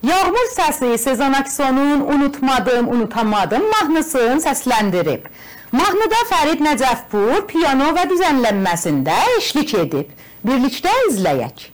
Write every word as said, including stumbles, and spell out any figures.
Yağmur səsi Sezen Aksu'nun Unutmadım, Unutamadım mahnısını səsləndirib. Mahnıda Fərid Nəcəfpur piyano və düzənlənməsində eşlik edib. Birlikdə izləyək.